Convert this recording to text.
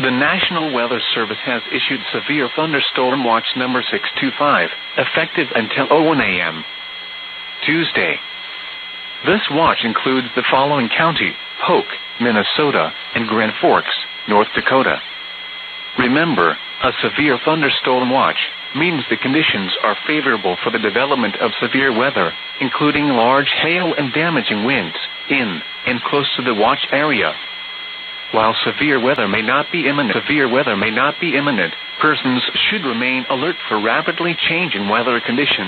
The National Weather Service has issued Severe Thunderstorm Watch number 625, effective until 01 a.m. Tuesday. This watch includes the following county: Polk, Minnesota, and Grand Forks, North Dakota. Remember, a severe thunderstorm watch means the conditions are favorable for the development of severe weather, including large hail and damaging winds, in and close to the watch area. While severe weather may not be imminent, persons should remain alert for rapidly changing weather conditions